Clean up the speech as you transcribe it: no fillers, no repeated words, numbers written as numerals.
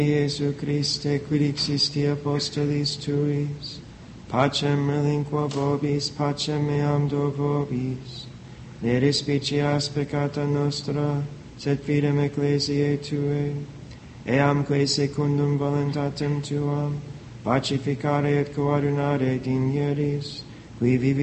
Iesu Christe, quid existi apostolis tuis, pacem relinquo vobis, pacem meam do vobis. Ne respicias peccata nostra, sed fidem ecclesiae Tuae, eamque secundum voluntatem Tuam, pacificare et coadunare digneris, qui vivi